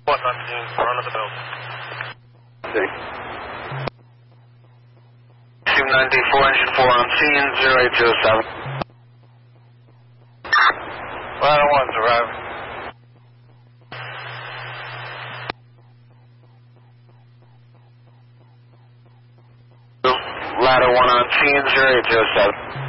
What's on scene? Run of the building. See. Team 94, engine 4 on scene, 0807. Ladder 1's arriving. Ladder 1 on scene, 0807.